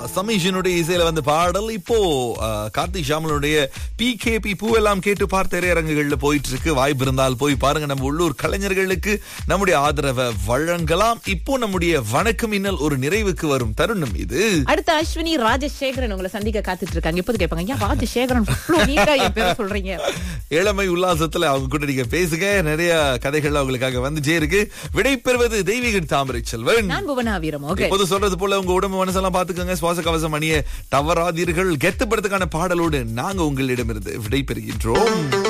சமீஷனுடைய இசையில வந்து பாடல் இப்போ கார்த்திக் ஷாமலுடைய PKP பூவெல்லாம் கேட்டு பார்த்த திரையரங்குகள்ல போயிட்டு இருக்கு. வாய்ப்பு இருந்தால் போய் பாருங்க. நம்ம உள்ளூர் கலைஞர்களுக்கு நம்முடைய ஆதரவை வழங்கலாம். இப்போ நம்முடைய வணக்கம் இன்னல் ஒரு நிறைவுக்கு வரும் தருணம் இது. அடுத்த அஸ்வினி ராஜசேகரன் உங்களை சந்திக்க காத்துட்டு இருக்காங்க. எப்போது கேட்பாங்க, ஏன் ராஜசேகரன் என் பேரை சொல்றீங்க? இளமை உல்லாசத்துல அவங்க கூட நீங்க பேசுங்க. நிறைய கதைகள் அவங்களுக்காக வந்துச்சே இருக்கு. விடை பெறுவது தெய்வீகன் தாமரை செல்வன். நான் புவனா வீரம். இப்போது சொல்றது போல உங்க உடம்பு மனசெல்லாம் பாத்துக்கோங்க. சுவாச கவசம் அணிய தவறாதீர்கள். கெத்துப்படுறதுக்கான பாடலோடு நாங்க உங்களிடமிருந்து விடை பெறுகின்றோம்.